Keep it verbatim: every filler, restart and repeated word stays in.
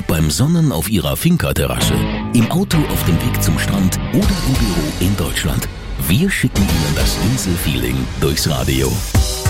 Ob beim Sonnen auf Ihrer Finca-Terrasse, im Auto auf dem Weg zum Strand oder im Büro in Deutschland. Wir schicken Ihnen das Insel-Feeling durchs Radio.